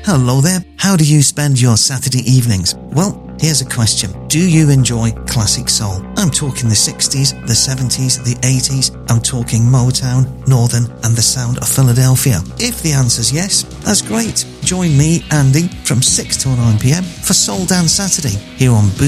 Hello there. How do you spend your Saturday evenings? Well, here's a question. Do you enjoy classic soul? I'm talking the 60s, the 70s, the 80s. I'm talking Motown, Northern, and the sound of Philadelphia. If the answer's yes, that's great. Join me, Andy, from 6 till 9 p.m. for Soul Dance Saturday here on Boom